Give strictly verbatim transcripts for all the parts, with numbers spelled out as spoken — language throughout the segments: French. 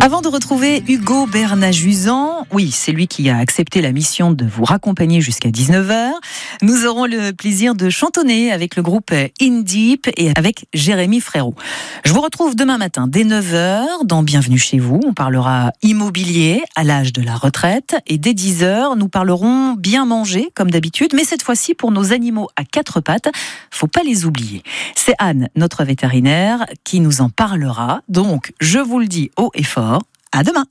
Avant de retrouver Hugo Bernajuzan, oui, c'est lui qui a accepté la mission de vous raccompagner jusqu'à dix-neuf heures, nous aurons le plaisir de chantonner avec le groupe In Deep et avec Jérémy Frérot. Je vous retrouve demain matin dès neuf heures dans Bienvenue chez vous. On parlera immobilier à l'âge de la retraite et dès dix heures, nous parlerons bien manger comme d'habitude, mais cette fois-ci pour nos animaux à quatre pattes. Faut pas les oublier. C'est Anne, notre vétérinaire, qui nous en parlera. Donc, je vous le dis haut et fort. À demain.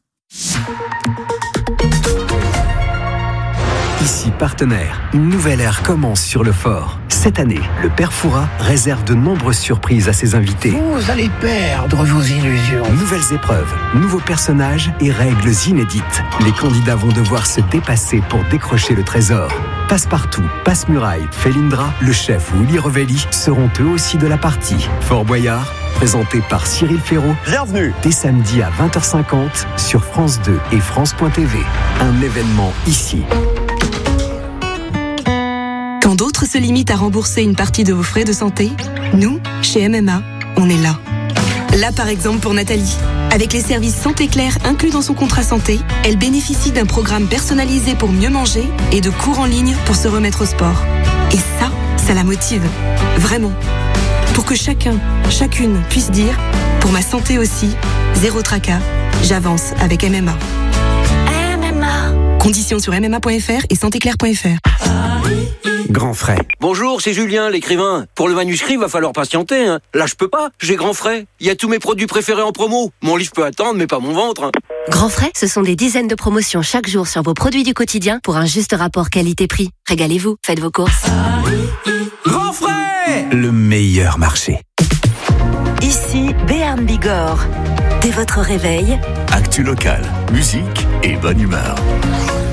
Ici Partenaire, une nouvelle ère commence sur le fort. Cette année, le Père Fouras réserve de nombreuses surprises à ses invités. Vous allez perdre vos illusions. Nouvelles épreuves, nouveaux personnages et règles inédites. Les candidats vont devoir se dépasser pour décrocher le trésor. Passepartout, Passe-Muraille, Félindra, le chef ou Uli Revelli seront eux aussi de la partie. Fort Boyard, présenté par Cyril Ferraud. Bienvenue. Dès samedi à vingt heures cinquante sur France deux et France point T V. Un événement ici. Quand d'autres se limitent à rembourser une partie de vos frais de santé, nous, chez M M A, on est là. Là, par exemple, pour Nathalie. Avec les services Santé Claire inclus dans son contrat santé, elle bénéficie d'un programme personnalisé pour mieux manger et de cours en ligne pour se remettre au sport. Et ça, ça la motive. Vraiment. Pour que chacun, chacune puisse dire, pour ma santé aussi, zéro tracas, j'avance avec M M A. M M A. Conditions sur m m a point f r et santé claire point f r. Grand frais. Bonjour, c'est Julien, l'écrivain. Pour le manuscrit, va falloir patienter. Hein. Là, je peux pas. J'ai Grand Frais. Il y a tous mes produits préférés en promo. Mon livre peut attendre, mais pas mon ventre. Hein. Grand Frais, ce sont des dizaines de promotions chaque jour sur vos produits du quotidien pour un juste rapport qualité-prix. Régalez-vous, faites vos courses. Grand Frais. Le meilleur marché. Ici, Béarn Bigorre. Dès votre réveil, Actu local, musique et bonne humeur.